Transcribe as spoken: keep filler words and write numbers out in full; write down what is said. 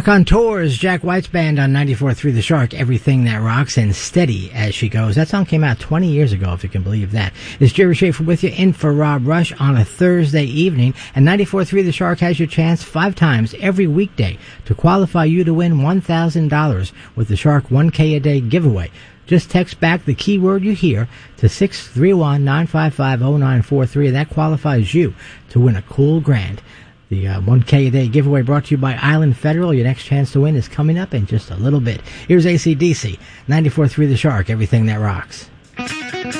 On Tours, Jack White's band on ninety-four point three The Shark, Everything That Rocks, and Steady As She Goes. That song came out twenty years ago, if you can believe that. It's Jerry Schaefer with you in for Rob Rush on a Thursday evening, and ninety-four point three The Shark has your chance five times every weekday to qualify you to win one thousand dollars with the Shark one K a day giveaway. Just text back the keyword you hear to six three one, nine five five, zero nine four three, and that qualifies you to win a cool grand. The uh, one K a day giveaway brought to you by Island Federal. Your next chance to win is coming up in just a little bit. Here's A C D C, ninety-four point three The Shark, Everything That Rocks.